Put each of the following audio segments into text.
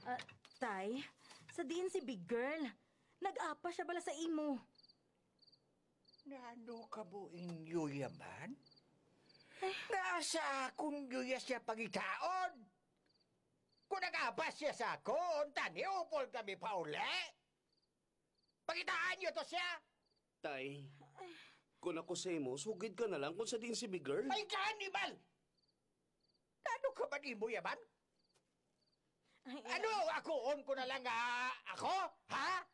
Ah, Tay, sa diin si Big Girl. Nag-apa siya bala sa imo. Nano ka mo inyo yaman? Nasa akong yuya siya pagitaon. Kung nag-abas siya sa akon, taniupol kami pa uli. Pagitaan niyo to siya. Tay, kung ako sa imo, sugid ka na lang kung sa din si Big Girl. Ay, kanibal! Ano ka ba mo yaman? Ano, akoon ko na lang ako? Ha?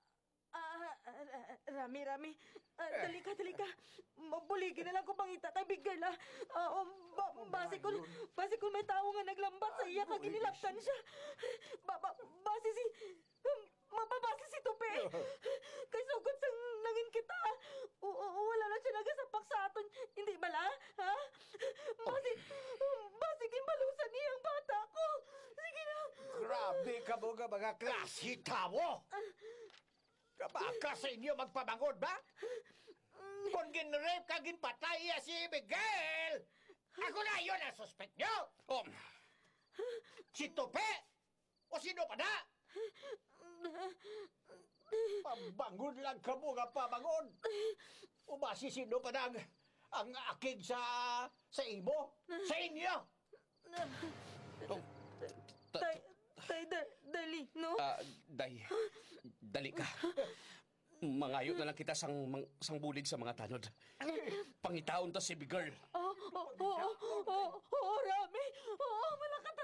Rami. Dali ka. Mabuligin na lang ko pangita kay Big Girl, base ko may tao nga naglambat sa iya kag inilaptan siya. Mababase si Tupi. Kay sugod sang nangin kita. Wala na siya nagasapak sa aton. Hindi bala? Ha? Base kimbalusan niyang bata ko. Sige na. Grabe ka mo nga mga klase tao! Kabaka sa inyo magpabangod ba? Kung ginrape ka ginpatay si Miguel! Ako na yun ang suspect nyo! Oh, Si Tupi! O sino pa na? Pabangod lang ka mo nga pabangod! O ba si sino pa na ang akig sa imo? Sa inyo! Dali, no? Dali ka. Mangayo na lang kita sang bulig sa mga tanod. Pangitaon to si Big Girl. Rami. Malakat